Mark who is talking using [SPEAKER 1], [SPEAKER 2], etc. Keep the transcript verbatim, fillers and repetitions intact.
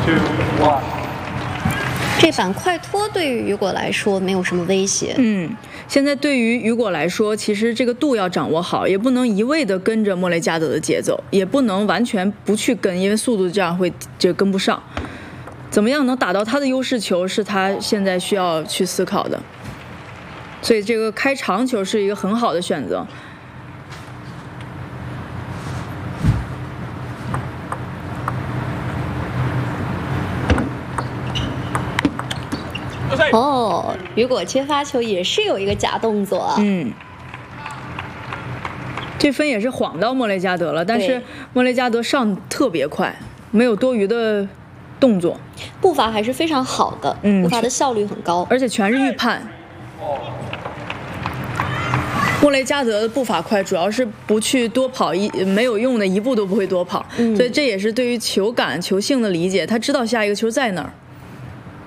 [SPEAKER 1] two, one。
[SPEAKER 2] 这板快拖对于雨果来说没有什么威胁。
[SPEAKER 3] 嗯，现在对于雨果来说，其实这个度要掌握好，也不能一味的跟着莫雷加德的节奏，也不能完全不去跟，因为速度这样会这个跟不上。怎么样能打到他的优势球，是他现在需要去思考的。所以这个开长球是一个很好的选择。
[SPEAKER 2] 哦，雨果接发球也是有一个假动作啊。
[SPEAKER 3] 嗯，这分也是晃到莫雷加德了，但是莫雷加德上特别快，没有多余的动作，
[SPEAKER 2] 步伐还是非常好的，
[SPEAKER 3] 嗯，
[SPEAKER 2] 步伐的效率很高，
[SPEAKER 3] 而且全是预判。莫雷加德的步伐快，主要是不去多跑一没有用的，一步都不会多跑，
[SPEAKER 2] 嗯，
[SPEAKER 3] 所以这也是对于球感、球性的理解，他知道下一个球在哪儿。